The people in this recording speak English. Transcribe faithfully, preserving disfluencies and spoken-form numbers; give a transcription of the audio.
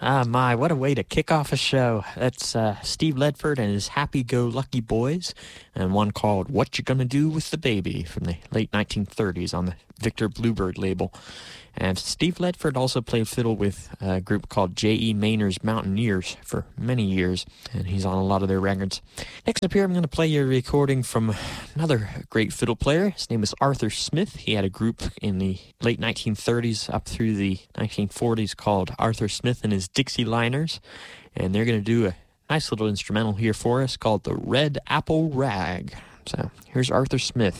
Ah, my, what a way to kick off a show. That's uh, Steve Ledford and his Happy-Go-Lucky Boys, and one called What You Gonna Do With the Baby from the late nineteen thirties on the Victor Bluebird label. And Steve Ledford also played fiddle with a group called J E. Maynard's Mountaineers for many years, and he's on a lot of their records. Next up here, I'm going to play you a recording from another great fiddle player. His name is Arthur Smith. He had a group in the late nineteen thirties up through the nineteen forties called Arthur Smith and his Dixie Liners, and they're going to do a nice little instrumental here for us called the Red Apple Rag. So here's Arthur Smith.